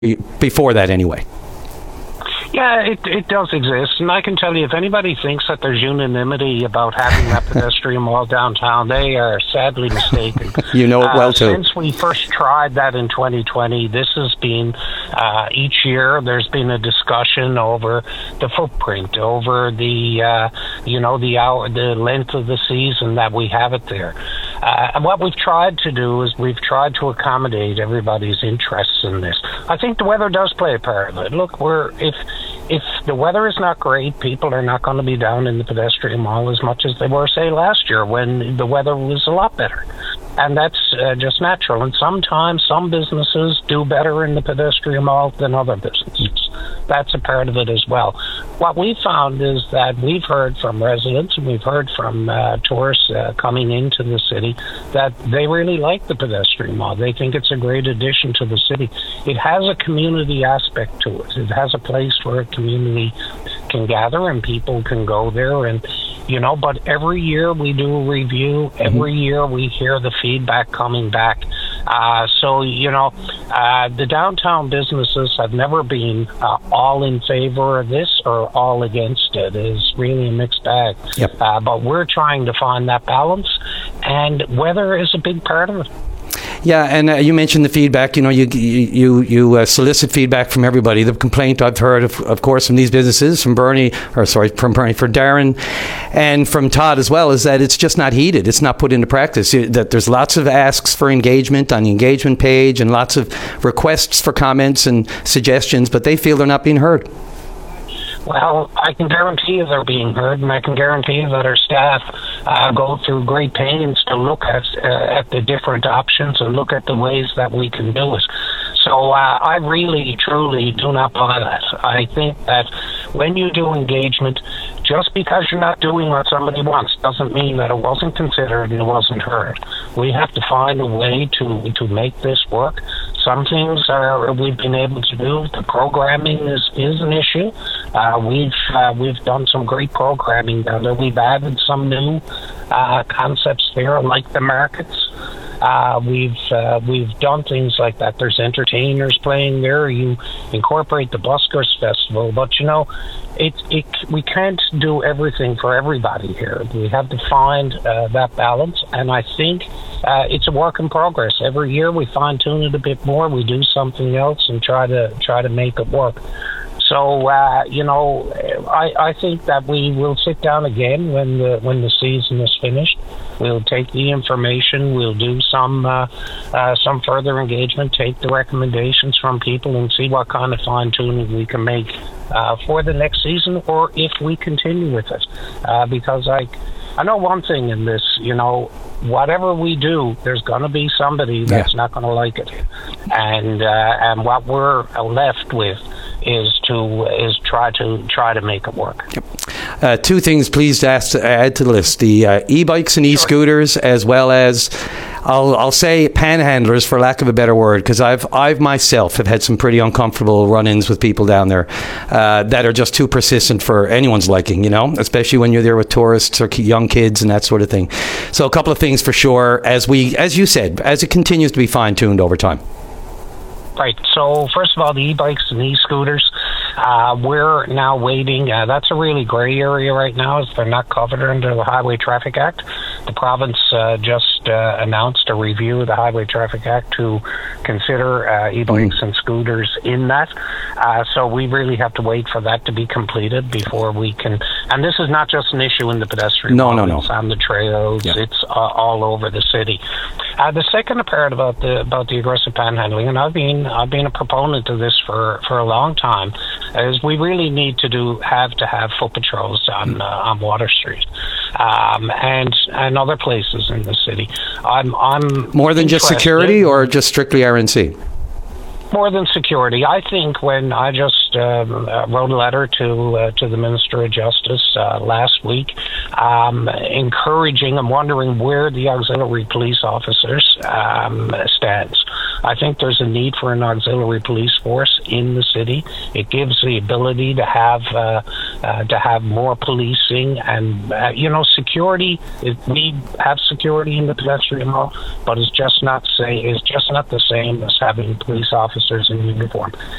before that anyway. Yeah, it does exist, and I can tell you, if anybody thinks that there's unanimity about having that pedestrian mall downtown, they are sadly mistaken. You know it well, too. Since we first tried that in 2020, this has been, each year, there's been a discussion over the footprint, over the length of the season that we have it there. And what we've tried to do is we've tried to accommodate everybody's interests in this. I think the weather does play a part of it. Look, if the weather is not great, people are not going to be down in the pedestrian mall as much as they were, say, last year when the weather was a lot better. And that's just natural. And sometimes some businesses do better in the pedestrian mall than other businesses. That's a part of it as well. What we found is that we've heard from residents and we've heard from tourists coming into the city that they really like the pedestrian mall. They think it's a great addition to the city. It has a community aspect to it. It has a place where a community can gather and people can go there and but every year we do a review. Every year we hear the feedback coming back. The downtown businesses have never been all in favor of this or all against it. It's really a mixed bag. Yep. But we're trying to find that balance, and weather is a big part of it. Yeah, and you mentioned the feedback. You solicit feedback from everybody. The complaint I've heard, of course, from these businesses, from Darren, and from Todd as well, is that it's just not heeded. It's not put into practice. That there's lots of asks for engagement on the engagement page and lots of requests for comments and suggestions, but they feel they're not being heard. Well, I can guarantee you they're being heard, and I can guarantee you that our staff go through great pains to look at the different options and look at the ways that we can do it. So I really, truly do not buy that. I think that when you do engagement, just because you're not doing what somebody wants doesn't mean that it wasn't considered and it wasn't heard. We have to find a way to make this work. Some things we've been able to do. The programming is an issue. We've done some great programming down there. We've added some new concepts there, like the markets. We've done things like that. There's entertainers playing there. You incorporate the Buskers Festival, but we can't do everything for everybody here. We have to find that balance, and I think it's a work in progress. Every year we fine tune it a bit more. We do something else and try to make it work. So I think that we will sit down again when the season is finished. We'll take the information. We'll do some further engagement. Take the recommendations from people and see what kind of fine tuning we can make for the next season, or if we continue with it. Because I know one thing in this. Whatever we do, there's going to be somebody that's not going to like it, and what we're left with is try to make it work. Yep. Two things, please, to add to the list: the e-bikes and e-scooters, as well as I'll say panhandlers, for lack of a better word, because I've myself have had some pretty uncomfortable run-ins with people down there that are just too persistent for anyone's liking, especially when you're there with tourists or young kids and that sort of thing. So a couple of things for sure, as you said, as it continues to be fine-tuned over time. Right. So first of all, the e-bikes and e-scooters, we're now waiting. That's a really gray area right now, as they're not covered under the Highway Traffic Act. The province just announced a review of the Highway Traffic Act to consider e-bikes and scooters in that. So we really have to wait for that to be completed before we can. And this is not just an issue in the pedestrian. No. It's on the trails. Yeah. It's all over the city. The second part about the aggressive panhandling, and I've been a proponent of this for a long time, is we really need to have foot patrols on Water Street and other places in the city. I'm more than just security, or just strictly RNC? More than security. I think when I just wrote a letter to the Minister of Justice last week, encouraging and wondering where the auxiliary police officers stands. I think there's a need for an auxiliary police force in the city. It gives the ability to have more policing and security. We have security in the pedestrian mall, but it's just not the same as having police officers in uniform.